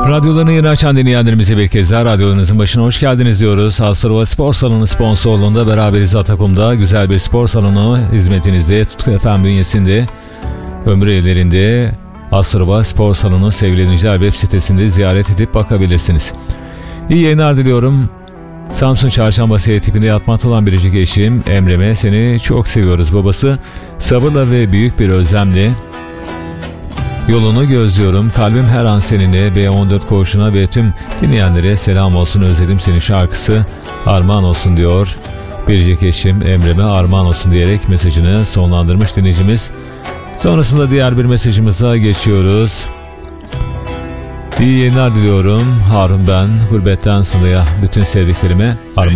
Radyolarını yeni açan dinleyenlerimize bir kez daha radyolarınızın başına hoş geldiniz diyoruz. Astarova Spor Salonu sponsorluğunda beraberiz Atakum'da. Güzel bir spor salonu hizmetinizde, Tutku FM bünyesinde, ömrü evlerinde. Astarova Spor Salonu sevgili dinleyiciler web sitesinde ziyaret edip bakabilirsiniz. İyi yayınlar diliyorum. Samsun Çarşamba tipinde yatmakta olan biricik eşim Emre'me seni çok seviyoruz babası. Sabırla ve büyük bir özlemle yolunu gözlüyorum. Kalbim her an seninle. B14 koğuşuna ve tüm dinleyenlere selam olsun. Özledim seni şarkısı armağan olsun diyor. Biricik eşim Emre'me armağan olsun diyerek mesajını sonlandırmış dinleyicimiz. Sonrasında diğer bir mesajımıza geçiyoruz. İyi yayınlar diliyorum. Harun ben. Gurbetten Sınır'a bütün sevdiklerime armağan